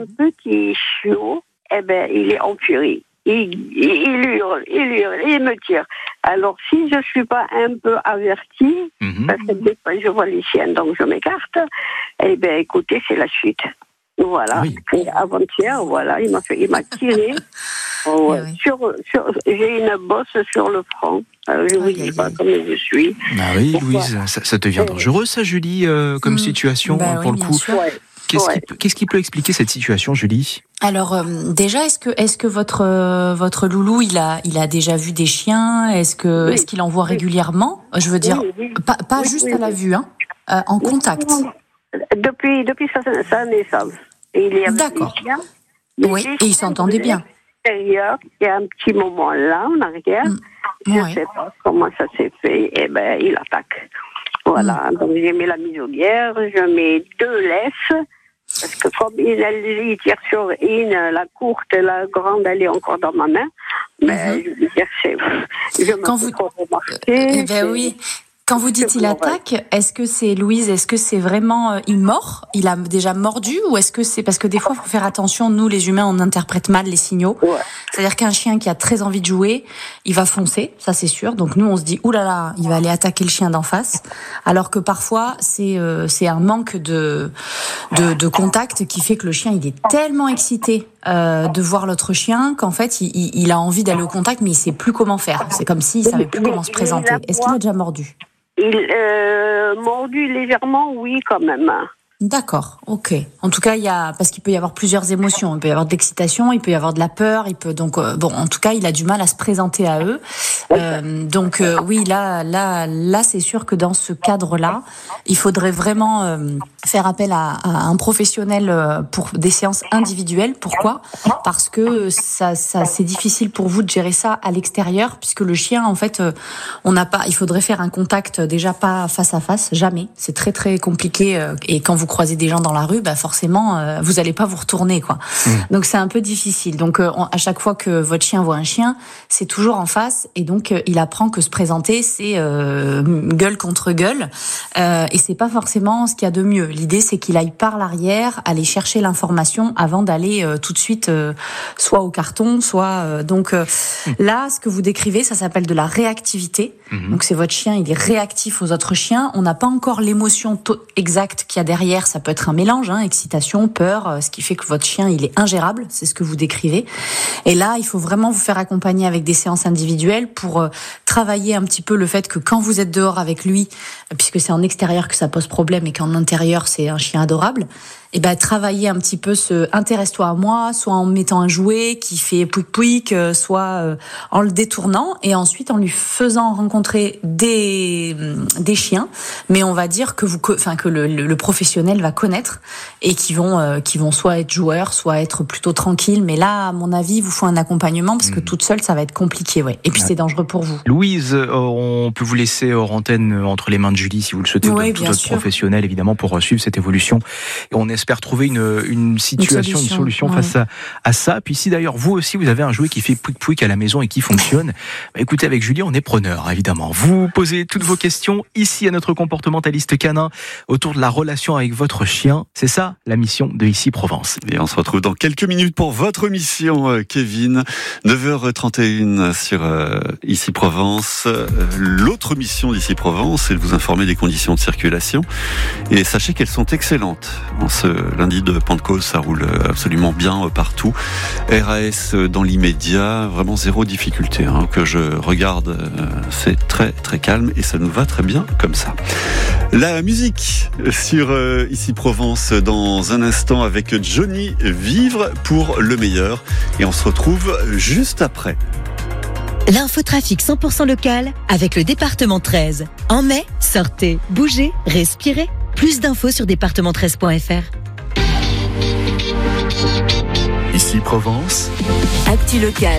Petit chiot, il est en furie. Il hurle, il me tire. Alors, si je suis pas un peu avertie, parce que des fois je vois les chiens, donc je m'écarte, écoutez, c'est la suite. Voilà. Oui. Et avant-hier, voilà, il m'a tiré. J'ai une bosse sur le front. Je vous dis pas comment je suis. Ah oui, Louise, ça devient dangereux, ça, Julie, comme situation, pour le coup. Qu'est-ce qui peut expliquer cette situation, Julie ? Alors déjà, est-ce que votre loulou, il a déjà vu des chiens ? Est-ce qu'il en voit régulièrement ? Je veux dire, pas juste à la vue, en contact. Depuis sa naissance. Il y a D'accord. Des chiens. Oui, et ils s'entendaient bien. Il y a un petit moment là, en arrière. Je ne sais pas comment ça s'est fait. Il attaque. Voilà. Donc j'ai mis la muselière, je mets 2 laisses. Parce que comme il tire sur une, la courte et la grande, elle est encore dans ma main. Mais je veux dire, je me fais trop remarquer. Oui. Quand vous dites il attaque, est-ce que c'est Louise, est-ce que c'est vraiment il mord ? Il a déjà mordu ou est-ce que c'est parce que des fois il faut faire attention, nous les humains on interprète mal les signaux. Ouais. C'est-à-dire qu'un chien qui a très envie de jouer, il va foncer, ça c'est sûr. Donc nous on se dit oulala, il va aller attaquer le chien d'en face, alors que parfois c'est un manque de contact qui fait que le chien il est tellement excité de voir l'autre chien qu'en fait il a envie d'aller au contact mais il sait plus comment faire. C'est comme s'il savait plus comment se présenter. Est-ce qu'il a déjà mordu ? Mordu légèrement, oui, quand même. D'accord, ok. En tout cas, parce qu'il peut y avoir plusieurs émotions. Il peut y avoir de l'excitation, il peut y avoir de la peur. En tout cas, il a du mal à se présenter à eux. Oui, là, c'est sûr que dans ce cadre-là, il faudrait vraiment faire appel à un professionnel pour des séances individuelles. Pourquoi ? Parce que ça, c'est difficile pour vous de gérer ça à l'extérieur, puisque le chien, en fait, il faudrait faire un contact déjà pas face à face, jamais. C'est très très compliqué. Et quand vous croisez des gens dans la rue, forcément, vous allez pas vous retourner, quoi. Donc c'est un peu difficile. Donc à chaque fois que votre chien voit un chien, c'est toujours en face, et donc il apprend que se présenter, c'est gueule contre gueule, et c'est pas forcément ce qu'il y a de mieux. L'idée, c'est qu'il aille par l'arrière, aller chercher l'information avant d'aller tout de suite soit au carton, soit là, ce que vous décrivez, ça s'appelle de la réactivité. Donc c'est votre chien, il est réactif aux autres chiens. On n'a pas encore l'émotion exacte qu'il y a derrière. Ça peut être un mélange, excitation, peur, ce qui fait que votre chien, il est ingérable. C'est ce que vous décrivez. Et là, il faut vraiment vous faire accompagner avec des séances individuelles pour travailler un petit peu le fait que quand vous êtes dehors avec lui, puisque c'est en extérieur que ça pose problème et qu'en intérieur, c'est un chien adorable, travailler un petit peu intéresse-toi à moi, soit en mettant un jouet qui fait pouic-pouic, soit en le détournant, et ensuite en lui faisant rencontrer des chiens, mais on va dire que le professionnel va connaître, et qui vont soit être joueurs, soit être plutôt tranquilles. Mais là, à mon avis, il vous faut un accompagnement, parce que toute seule, ça va être compliqué, ouais. Et puis c'est dangereux pour vous. Louise, on peut vous laisser hors antenne entre les mains de Julie, si vous le souhaitez, tout autre professionnel, évidemment, pour suivre cette évolution. Et on espère trouver une solution face à ça. Puis si d'ailleurs vous aussi vous avez un jouet qui fait pouic-pouic à la maison et qui fonctionne, écoutez, avec Julie on est preneur, évidemment. Vous posez toutes vos questions ici à notre comportementaliste canin autour de la relation avec votre chien. C'est ça la mission de Ici Provence. Et on se retrouve dans quelques minutes pour votre mission, Kevin. 9h31 sur Ici Provence. L'autre mission d'Ici Provence, c'est de vous informer des conditions de circulation. Et sachez qu'elles sont excellentes. En ce lundi de Pentecôte, ça roule absolument bien partout. RAS dans l'immédiat, vraiment zéro difficulté. Que je regarde, c'est très très calme et ça nous va très bien comme ça. La musique sur Ici Provence dans un instant avec Johnny Vivre pour le meilleur. Et on se retrouve juste après. L'infotrafic 100% local avec le département 13. En mai, sortez, bougez, respirez. Plus d'infos sur département13.fr. Ici Provence. Actu local.